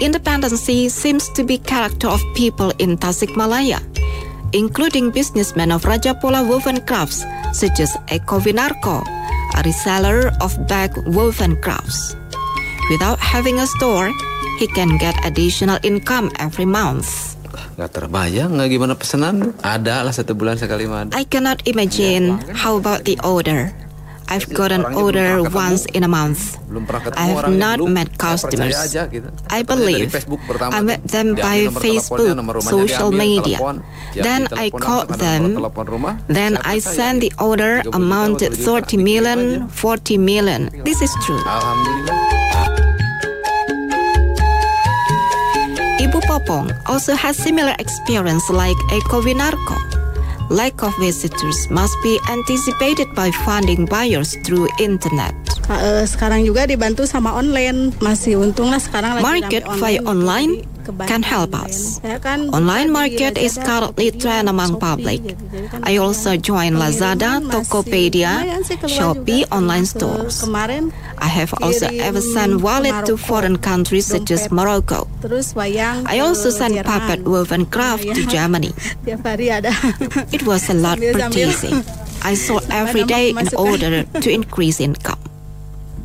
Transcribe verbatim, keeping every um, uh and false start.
Independency seems to be character of people in Tasikmalaya, including businessmen of Rajapola woven crafts such as Eko Winarko, a reseller of bag woven crafts. Without having a store, he can get additional income every month. Gak terbayang nggak gimana pesanan? Ada lah satu bulan sekali mah. I cannot imagine how about the order. I've got an order once in a month. I have not met customers. I believe I met them by Facebook, social media. Then I called them. Then I sent the order amounted thirty million, forty million. This is true. Ibu Popong also has similar experience like Eko Winarko. Lack of visitors must be anticipated by finding buyers through internet. Uh, sekarang juga dibantu sama online. Masih untung lah sekarang lagi market via online can help us. Online market is currently trend among public. I also join Lazada, Tokopedia, Shopee online stores. I have also ever sent wallet to foreign countries such as Morocco. I also sent puppet woven craft to Germany. It was a lot purchasing. I sold every day in order to increase income.